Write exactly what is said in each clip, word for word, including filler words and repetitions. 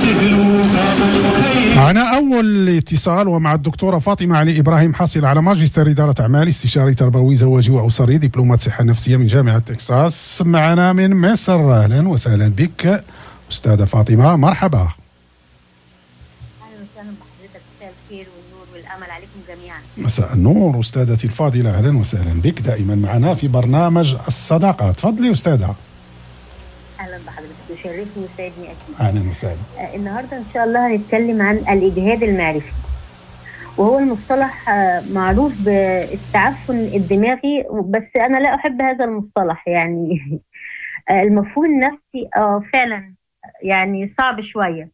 معنا أول اتصال ومع الدكتورة فاطمة علي إبراهيم، حاصلة على ماجستير إدارة أعمال، استشاري تربوي زواجي وأسري، دبلومات صحة نفسية من جامعة تكساس. معنا من مصر. أهلا وسهلا بك أستاذة فاطمة، مرحبا. أهلا وسهلا بحضرتك، مساء الخير والنور والأمل عليكم جميعا. مساء النور أستاذتي الفاضلة، أهلا وسهلا بك دائما معنا في برنامج الصداقة. تفضلي أستاذة. أهلا بحضرتك، يشرفني ويسعدني أكيد. أهلا وسهلا. آه النهارده إن شاء الله هنتكلم عن الإجهاد المعرفي، وهو المصطلح آه معروف بالتعفن الدماغي، بس أنا لا أحب هذا المصطلح يعني. آه المفهوم النفسي آه فعلا يعني صعب شوية.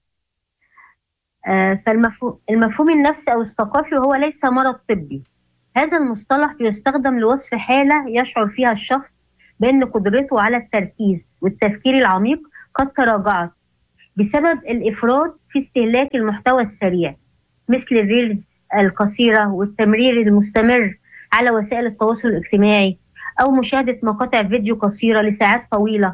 آه فالمفهوم المفهوم النفسي أو الثقافي هو ليس مرض طبي. هذا المصطلح يستخدم لوصف حالة يشعر فيها الشخص بأن قدرته على التركيز والتفكير العميق قد تراجعت بسبب الإفراط في استهلاك المحتوى السريع، مثل الريلز القصيرة والتمرير المستمر على وسائل التواصل الاجتماعي، أو مشاهدة مقاطع فيديو قصيرة لساعات طويلة.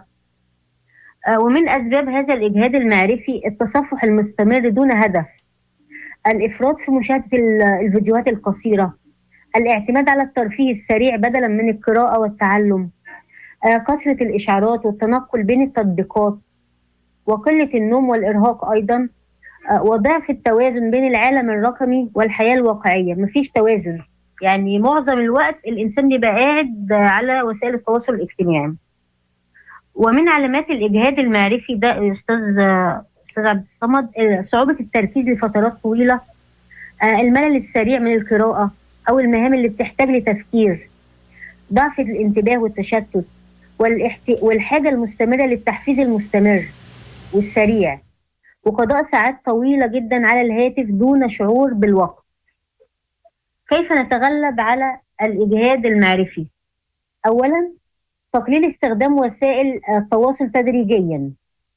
ومن أسباب هذا الإجهاد المعرفي التصفح المستمر دون هدف، الإفراط في مشاهدة الفيديوهات القصيرة، الاعتماد على الترفيه السريع بدلا من القراءة والتعلم، كثرة الإشعارات والتنقل بين التطبيقات، وقلة النوم والإرهاق أيضا، وضعف التوازن بين العالم الرقمي والحياة الواقعية. مفيش توازن، يعني معظم الوقت الإنسان بيبقى قاعد على وسائل التواصل الاجتماعي. ومن علامات الإجهاد المعرفي ده يا أستاذ أستاذ عبد الصمد صعوبة التركيز لفترات طويلة، الملل السريع من القراءة أو المهام اللي بتحتاج لتفكير، ضعف الانتباه والتشتت، والاحت... والحاجة المستمرة للتحفيز المستمر والسريع، وقضاء ساعات طويلة جدا على الهاتف دون شعور بالوقت. كيف نتغلب على الإجهاد المعرفي؟ أولا، تقليل استخدام وسائل التواصل تدريجيا،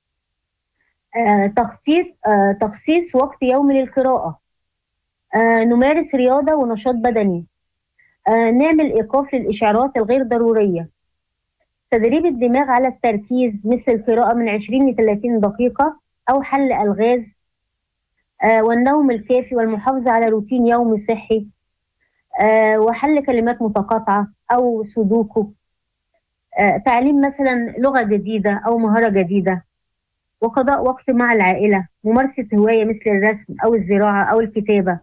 آه، تخصيص آه، تخصيص وقت يومي للقراءة، آه، نمارس رياضة ونشاط بدني، آه، نعمل إيقاف للإشعارات الغير ضرورية، تدريب الدماغ على التركيز مثل القراءة من عشرين ل ثلاثين دقيقة أو حل ألغاز، آه، والنوم الكافي والمحافظة على روتين يومي صحي، آه، وحل كلمات متقاطعة أو سودوكو، آه، تعليم مثلا لغة جديدة أو مهارة جديدة، وقضاء وقت مع العائلة، ممارسة هواية مثل الرسم أو الزراعة أو الكتابة.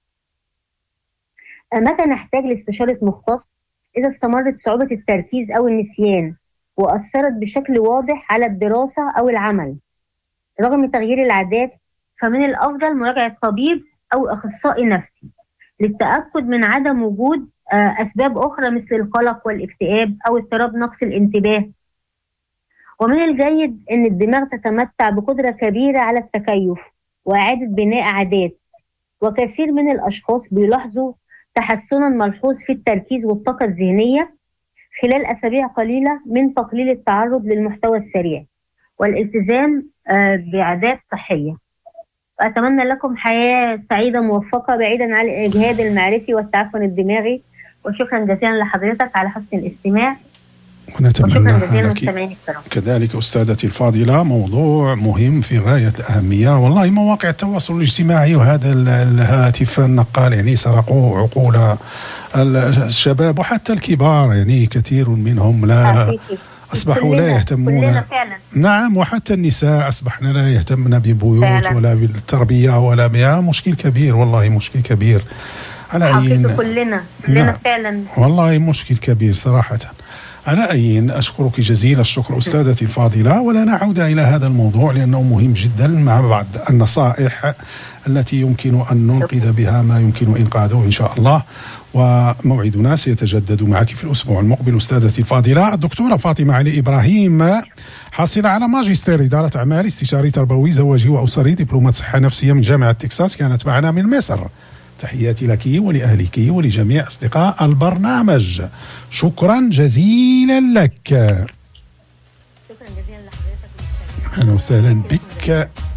آه، متى نحتاج لاستشارة مختص؟ إذا استمرت صعوبة التركيز أو النسيان وأثرت بشكل واضح على الدراسة أو العمل. رغم تغيير العادات، فمن الأفضل مراجعة طبيب أو أخصائي نفسي للتأكد من عدم وجود أسباب أخرى مثل القلق والاكتئاب أو اضطراب نقص الانتباه. ومن الجيد أن الدماغ تتمتع بقدرة كبيرة على التكيف وإعادة بناء عادات، وكثير من الأشخاص بيلاحظوا تحسنا ملحوظ في التركيز والطاقة الذهنية خلال أسابيع قليلة من تقليل التعرض للمحتوى السريع والالتزام بعادات صحية. وأتمنى لكم حياة سعيدة موفقة بعيدا عن الإجهاد المعرفي والتعفن الدماغي، وشكرا جزيلا لحضرتك على حسن الاستماع. ونتمنى لك كذلك أستاذتي الفاضلة. موضوع مهم في غاية الأهمية والله. مواقع التواصل الاجتماعي وهذا الهاتف النقال يعني سرقوا عقول الشباب وحتى الكبار، يعني كثير منهم لا أصبحوا لا يهتمون. نعم، وحتى النساء أصبحنا لا يهتمن ببيوت فعلا. ولا بالتربية ولا بها. مشكل كبير والله، مشكل كبير على أي كلنا كلنا نعم. فعلا والله مشكل كبير صراحة. على أي أشكرك جزيل الشكر أستاذتي الفاضلة، ولا نعود إلى هذا الموضوع لأنه مهم جدا مع بعض النصائح التي يمكن أن ننقذ بها ما يمكن إنقاذه إن شاء الله. وموعدنا سيتجدد معك في الأسبوع المقبل أستاذتي الفاضلة الدكتورة فاطمة علي إبراهيم، حاصلة على ماجستير إدارة أعمال، استشاري تربوي زواجي وأسري، دبلومات صحة نفسية من جامعة تكساس، كانت معنا من مصر. تحياتي لك ولأهلك ولجميع أصدقاء البرنامج. شكرا جزيلا لك. شكرا جزيلا لحضرتك. أهلا وسهلا بك.